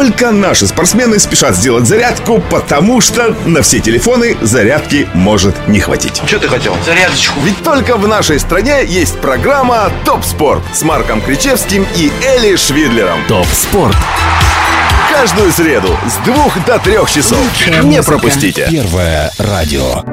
только наши спортсмены спешат сделать зарядку, потому что на все телефоны зарядки может не хватить. Что ты хотел? Зарядочку. Ведь только в нашей стране есть программа «Топ Спорт» с Марком Кричевским и Эли Швидлером. ТОП СПОРТ. Каждую среду с 2 до 3 часов. Не пропустите. Первое радио.